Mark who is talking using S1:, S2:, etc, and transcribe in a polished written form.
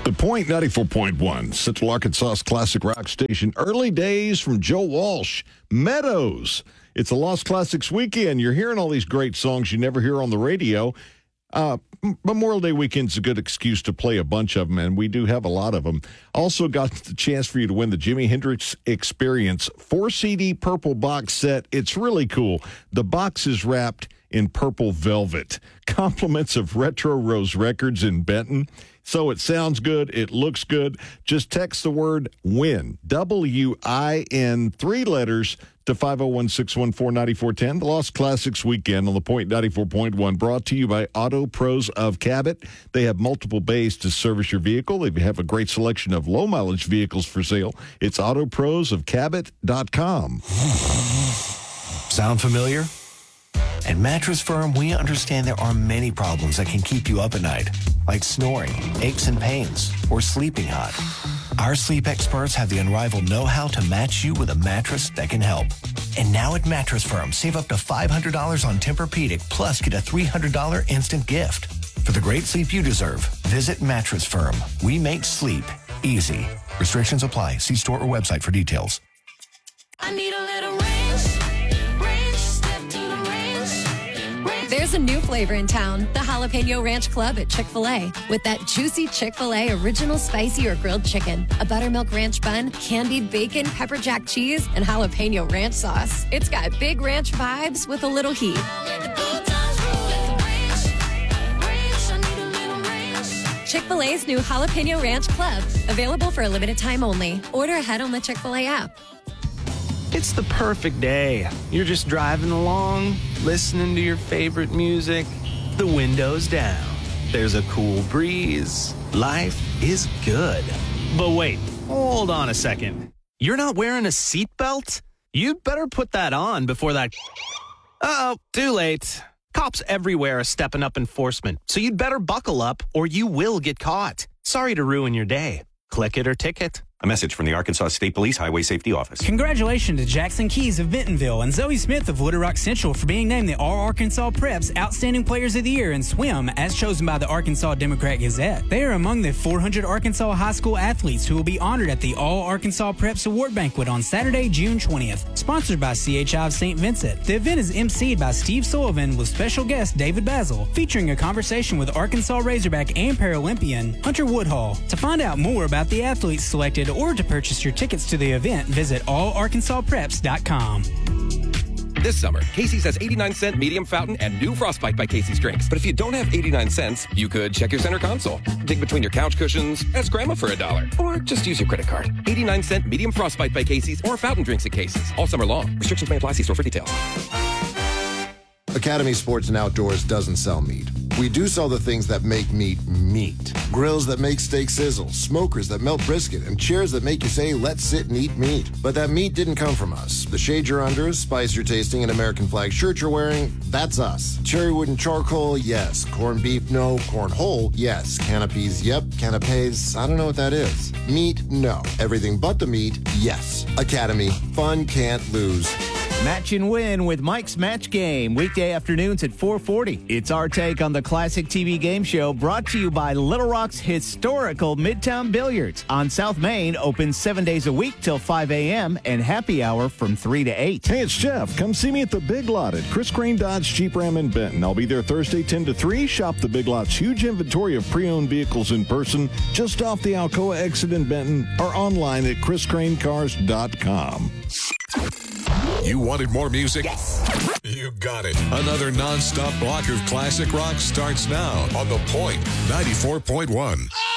S1: The Point 94.1, Central Arkansas's classic rock station. Early days from Joe Walsh. Meadows. It's a Lost Classics weekend. You're hearing all these great songs you never hear on the radio. Memorial Day weekend's a good excuse to play a bunch of them, and we do have a lot of them. Also got the chance for you to win the Jimi Hendrix Experience 4-CD purple box set. It's really cool. The box is wrapped in purple velvet. Compliments of Retro Rose Records in Benton. So it sounds good. It looks good. Just text the word WIN, W-I-N, 3 letters, to 501-614-9410. The Lost Classics Weekend on the Point 94.1, brought to you by Auto Pros of Cabot. They have multiple bays to service your vehicle. They have a great selection of low-mileage vehicles for sale. It's autoprosofcabot.com.
S2: Sound familiar? At Mattress Firm, we understand there are many problems that can keep you up at night, like snoring, aches and pains, or sleeping hot. Our sleep experts have the unrivaled know-how to match you with a mattress that can help. And now at Mattress Firm, save up to $500 on Tempur-Pedic, plus get a $300 instant gift. For the great sleep you deserve, visit Mattress Firm. We make sleep easy. Restrictions apply. See store or website for details.
S3: I need a little range, step to the range.
S4: There's a new flavor in town, the Jalapeno Ranch Club at Chick-fil-A. With that juicy Chick-fil-A original spicy or grilled chicken, a buttermilk ranch bun, candied bacon, pepper jack cheese, and jalapeno ranch sauce. It's got big ranch vibes with a little heat. Chick-fil-A's new Jalapeno Ranch Club, available for a limited time only. Order ahead on the Chick-fil-A app.
S5: It's the perfect day. You're just driving along, listening to your favorite music. The window's down. There's a cool breeze. Life is good. But wait, hold on a second. You're not wearing a seatbelt? You'd better put that on before that... Uh-oh, too late. Cops everywhere are stepping up enforcement, so you'd better buckle up or you will get caught. Sorry to ruin your day. Click it or ticket.
S6: A message from the Arkansas State Police Highway Safety Office.
S7: Congratulations to Jackson Keys of Bentonville and Zoe Smith of Little Rock Central for being named the All-Arkansas Preps Outstanding Players of the Year in Swim as chosen by the Arkansas Democrat-Gazette. They are among the 400 Arkansas high school athletes who will be honored at the All-Arkansas Preps Award Banquet on Saturday, June 20th. Sponsored by CHI of St. Vincent. The event is emceed by Steve Sullivan with special guest David Basil, featuring a conversation with Arkansas Razorback and Paralympian Hunter Woodhall. To find out more about the athletes selected or to purchase your tickets to the event, visit allarkansaspreps.com.
S8: This summer, Casey's has 89-cent medium fountain and new Frostbite by Casey's drinks. But if you don't have 89 cents, you could check your center console, dig between your couch cushions, ask Grandma for $1, or just use your credit card. 89-cent medium Frostbite by Casey's or fountain drinks at Casey's. All summer long. Restrictions may apply. See store for details.
S9: Academy Sports and Outdoors doesn't sell meat. We do sell the things that make meat meat. Grills that make steak sizzle, smokers that melt brisket, and chairs that make you say, let's sit and eat meat. But that meat didn't come from us. The shade you're under, spice you're tasting, and American flag shirt you're wearing, that's us. Cherry wood and charcoal, yes. Corned beef, no. Corn whole, yes. Canopies, yep. Canapes, I don't know what that is. Meat, no. Everything but the meat, yes. Academy, fun can't lose.
S10: Match and Win with Mike's Match Game, weekday afternoons at 4:40. It's our take on the classic TV game show, brought to you by Little Rock's historical Midtown Billiards. On South Main, open 7 days a week till 5 a.m. and happy hour from 3 to 8.
S1: Hey, it's Jeff. Come see me at the Big Lot at Chris Crane Dodge Jeep Ram in Benton. I'll be there Thursday 10 to 3. Shop the Big Lot's huge inventory of pre-owned vehicles in person just off the Alcoa exit in Benton or online at chriscranecars.com.
S11: You wanted more music? Yes. You got it. Another non-stop block of classic rock starts now on The Point 94.1.